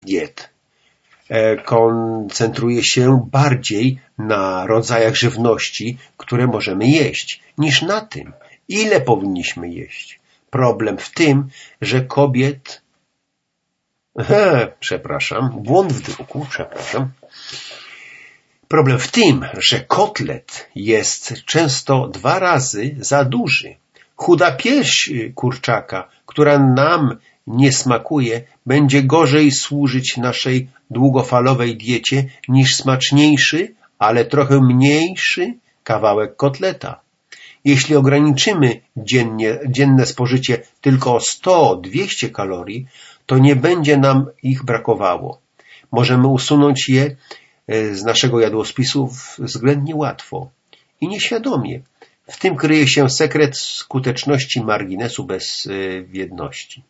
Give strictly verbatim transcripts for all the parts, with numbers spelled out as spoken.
diet koncentruje się bardziej na rodzajach żywności, które możemy jeść, niż na tym, ile powinniśmy jeść. Problem w tym, że kobiet... He, przepraszam, błąd w druku, przepraszam. Problem w tym, że kotlet jest często dwa razy za duży. Chuda pierś kurczaka, która nam nie smakuje, będzie gorzej służyć naszej długofalowej diecie niż smaczniejszy, ale trochę mniejszy kawałek kotleta. Jeśli ograniczymy dziennie, dzienne spożycie tylko o sto do dwustu kalorii, to nie będzie nam ich brakowało. Możemy usunąć je z naszego jadłospisu względnie łatwo i nieświadomie. W tym kryje się sekret skuteczności marginesu bezwiedności.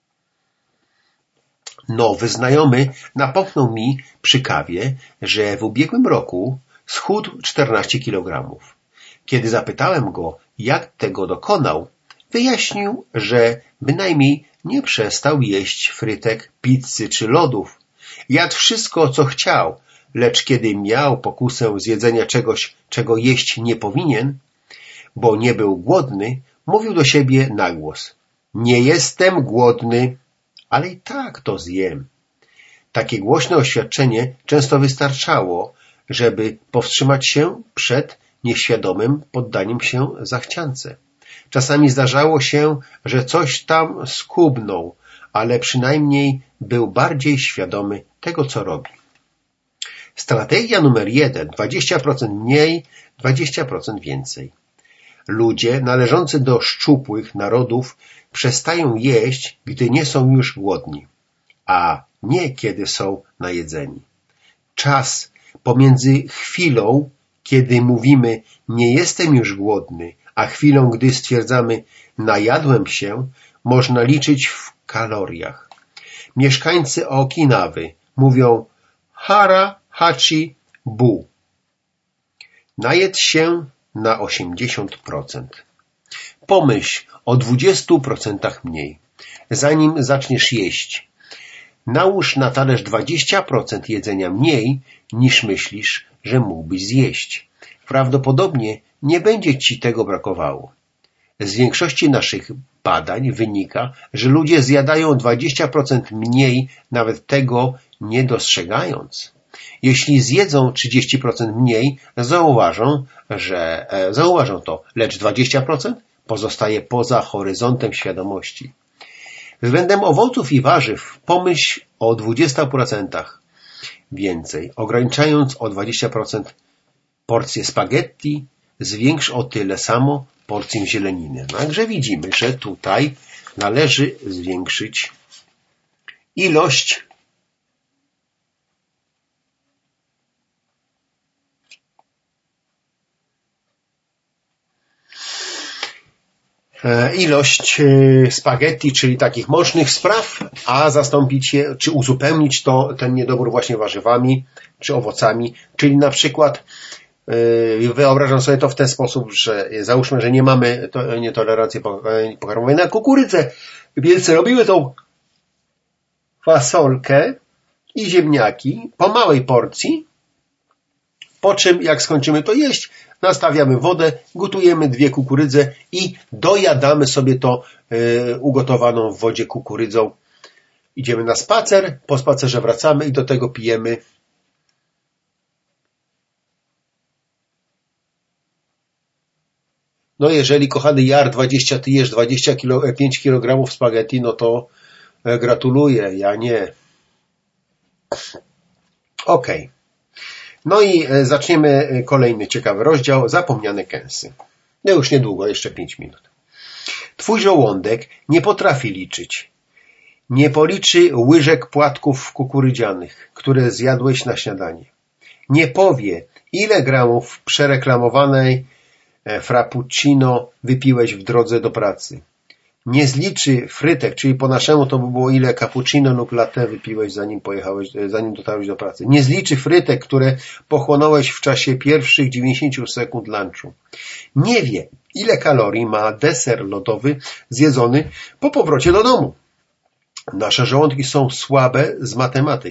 Nowy znajomy napomknął mi przy kawie, że w ubiegłym roku schudł czternaście kilogramów. Kiedy zapytałem go, jak tego dokonał, wyjaśnił, że bynajmniej nie przestał jeść frytek, pizzy czy lodów. Jadł wszystko, co chciał, lecz kiedy miał pokusę zjedzenia czegoś, czego jeść nie powinien, bo nie był głodny, mówił do siebie na głos: nie jestem głodny, ale i tak to zjem. Takie głośne oświadczenie często wystarczało, żeby powstrzymać się przed nieświadomym poddaniem się zachciance. Czasami zdarzało się, że coś tam skubnął, ale przynajmniej był bardziej świadomy tego, co robi. Strategia numer jeden. dwadzieścia procent mniej, dwadzieścia procent więcej. Ludzie należący do szczupłych narodów przestają jeść, gdy nie są już głodni, a nie kiedy są najedzeni. Czas pomiędzy chwilą, kiedy mówimy nie jestem już głodny, a chwilą, gdy stwierdzamy najadłem się, można liczyć w kaloriach. Mieszkańcy Okinawy mówią hara, hachi, bu. Najedz się na osiemdziesiąt procent. Pomyśl o dwudziestu procentach mniej. Zanim zaczniesz jeść, nałóż na talerz dwadzieścia procent jedzenia mniej, niż myślisz, że mógłbyś zjeść. Prawdopodobnie nie będzie ci tego brakowało. Z większości naszych badań wynika, że ludzie zjadają dwadzieścia procent mniej, nawet tego nie dostrzegając. Jeśli zjedzą trzydzieści procent mniej, zauważą, że e, zauważą to, lecz dwadzieścia procent pozostaje poza horyzontem świadomości. Względem owoców i warzyw pomyśl o dwudziestu procentach więcej, ograniczając o dwadzieścia procent porcję spaghetti, zwiększ o tyle samo porcję zieleniny. Także widzimy, że tutaj należy zwiększyć ilość ilość spaghetti, czyli takich mącznych spraw, a zastąpić je, czy uzupełnić to, ten niedobór właśnie warzywami, czy owocami, czyli na przykład yy, wyobrażam sobie to w ten sposób, że załóżmy, że nie mamy to, nietolerancji pokarmowej na kukurydzę, więc robimy tą fasolkę i ziemniaki po małej porcji, po czym jak skończymy to jeść, nastawiamy wodę, gotujemy dwie kukurydze i dojadamy sobie to y, ugotowaną w wodzie kukurydzą. Idziemy na spacer, po spacerze wracamy i do tego pijemy no jeżeli kochany Jar dwadzieścia, ty jesz dwadzieścia pięć kilogramów spaghetti, no to e, gratuluję, ja nie. Okej. Okay. No i zaczniemy kolejny ciekawy rozdział, zapomniane kęsy. No już niedługo, jeszcze pięć minut. Twój żołądek nie potrafi liczyć. Nie policzy łyżek płatków kukurydzianych, które zjadłeś na śniadanie. Nie powie, ile gramów przereklamowanej frappuccino wypiłeś w drodze do pracy. Nie zliczy frytek, czyli po naszemu to by było ile cappuccino lub latte wypiłeś zanim pojechałeś, zanim dotarłeś do pracy. Nie zliczy frytek, które pochłonąłeś w czasie pierwszych dziewięćdziesięciu sekund lunchu. Nie wie, ile kalorii ma deser lodowy zjedzony po powrocie do domu. Nasze żołądki są słabe z matematyki.